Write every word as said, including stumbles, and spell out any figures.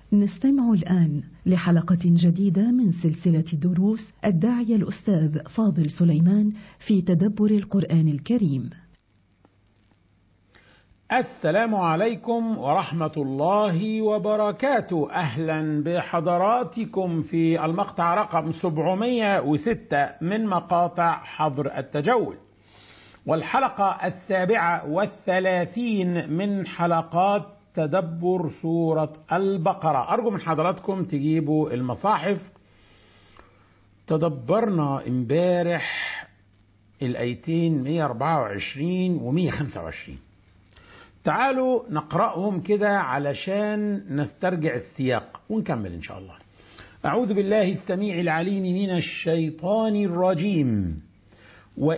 نستمع الآن لحلقة جديدة من سلسلة دروس الداعية الأستاذ فاضل سليمان في تدبر القرآن الكريم. السلام عليكم ورحمة الله وبركاته. أهلا بحضراتكم في المقطع رقم سبعمائة وستة من مقاطع حظر التجول، والحلقة السابعة والثلاثين من حلقات تدبر سورة البقرة. أرجو من حضراتكم تجيبوا المصاحف. تدبرنا امبارح الآيتين مئة وأربعة وعشرين و مئة وخمسة وعشرين. تعالوا نقرأهم كده علشان نسترجع السياق ونكمل إن شاء الله. أعوذ بالله السميع العليم من الشيطان الرجيم.